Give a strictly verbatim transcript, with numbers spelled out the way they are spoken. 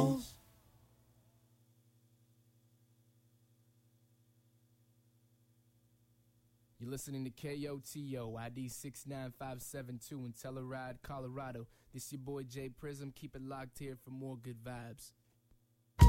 balls. You're listening to K O T O, I D six nine five seven two in Telluride, Colorado. This your boy Jay Prism. Keep it locked here for more good vibes.